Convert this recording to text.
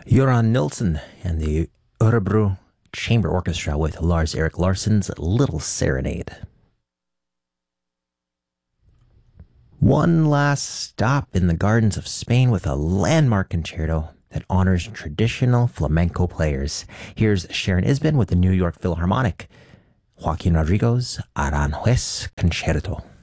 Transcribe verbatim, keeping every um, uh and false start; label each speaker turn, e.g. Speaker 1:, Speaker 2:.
Speaker 1: Göran Nilsson and the Örebro Chamber Orchestra with Lars Erik Larsson's Little Serenade. One last stop in the gardens of Spain with a landmark concerto that honors traditional flamenco players. Here's Sharon Isbin with the New York Philharmonic, Joaquin Rodrigo's Aranjuez Concerto.